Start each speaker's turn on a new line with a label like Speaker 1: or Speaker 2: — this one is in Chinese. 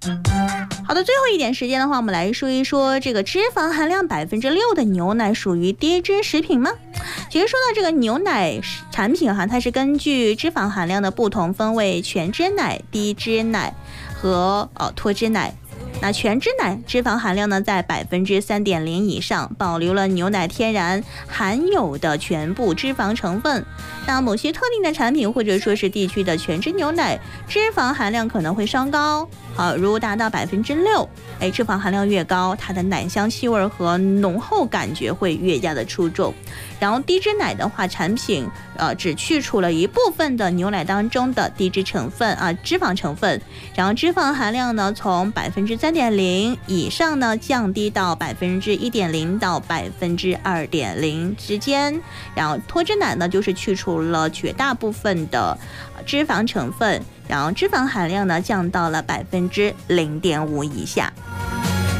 Speaker 1: 好的，最后一点时间的话，我们来说一说这个脂肪含量6%的牛奶属于低脂食品吗？其实说到这个牛奶产品哈，它是根据脂肪含量的不同分为全脂奶、低脂奶和脱脂奶。那全脂奶脂肪含量呢在3.0%以上，保留了牛奶天然含有的全部脂肪成分。那某些特定的产品或者说是地区的全脂牛奶脂肪含量可能会稍高，如达到6%，脂肪含量越高，它的奶香气味和浓厚感觉会越加的出众。然后低脂奶的话，产品只去除了一部分的牛奶当中的低脂成分脂肪成分，然后脂肪含量呢从3.0%以上呢降低到1.0%到2.0%之间。然后脱脂奶呢就是去除了绝大部分的脂肪成分，然后脂肪含量呢降到了0.5%以下。